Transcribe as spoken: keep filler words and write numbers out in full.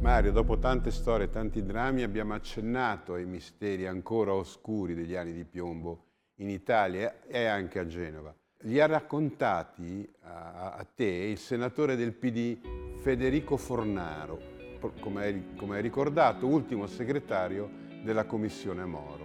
Mario, dopo tante storie e tanti drammi abbiamo accennato ai misteri ancora oscuri degli anni di piombo in Italia e anche a Genova. Li ha raccontati a, a te il senatore del P D Federico Fornaro, come hai, come hai ricordato, ultimo segretario della Commissione Moro.